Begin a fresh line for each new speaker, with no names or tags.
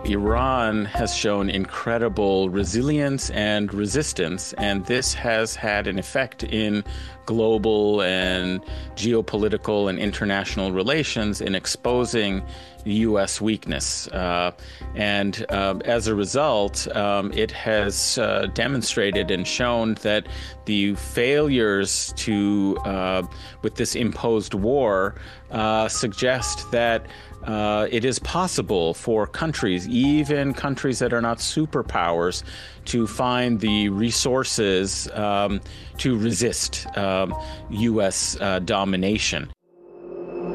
Iran has shown incredible resilience and resistance, and this has had an effect in global and geopolitical and international relations in exposing U.S. weakness. And as a result, it has demonstrated and shown that the failures with this imposed war suggest that it is possible for countries, even countries that are not superpowers, to find the resources to resist U.S. domination.